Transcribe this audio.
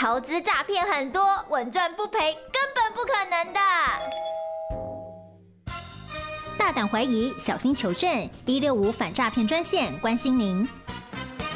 投资诈骗很多，稳赚不赔根本不可能的。 大胆怀疑，小心求证，165反诈骗专线关心您。